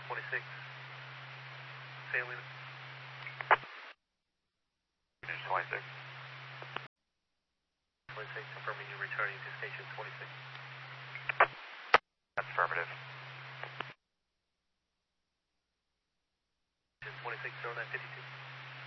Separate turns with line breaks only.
26. Sailing.
26.
26, confirming you returning to station 26.
That's affirmative.
26, 0952.